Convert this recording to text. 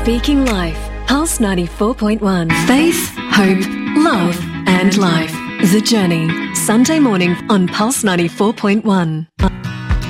Speaking Life, Pulse 94.1. Faith, hope, love and life. The Journey. Sunday morning on Pulse 94.1.